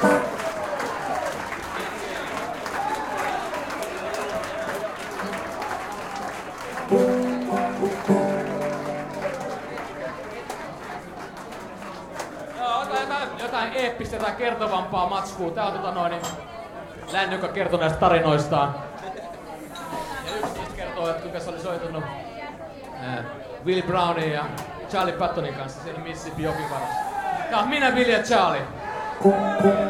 Jotain eeppistä tai kertovampaa matskua. Tää on Länny, joka kertoo näistä tarinoistaan. Ja yksi niistä kertoo, että kuinka se oli soitunut Willie Brownin ja Charlie Pattonin kanssa siellä Mississippi jokivarassa. Tää on minä, Willie ja Charlie.